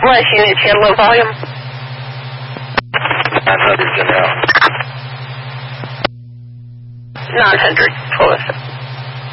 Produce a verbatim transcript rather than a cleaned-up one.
Bless you. It's got a low volume. nine hundred, Janelle. nine hundred. Pull us up.